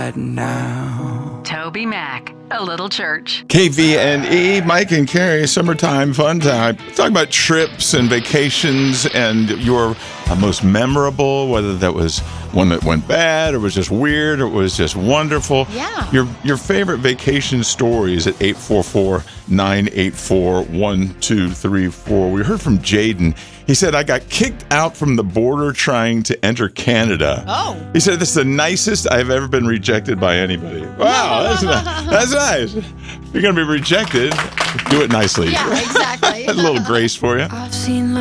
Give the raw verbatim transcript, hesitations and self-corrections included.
now. Toby Mac, A Little Church. K V N E, Mike and Carrie, summertime fun time. Talk about trips and vacations and your uh, most memorable, whether that was one that went bad or was just weird or was just wonderful. Yeah. Your your favorite vacation stories at eight four four, nine eight four, one two three four. We heard from Jaden. He said, I got kicked out from the border trying to enter Canada. Oh. He said, this is the nicest I've ever been rejected by anybody. Wow, that's, ni- that's nice. If you're going to be rejected, do it nicely. Yeah, exactly. A little grace for you. I've seen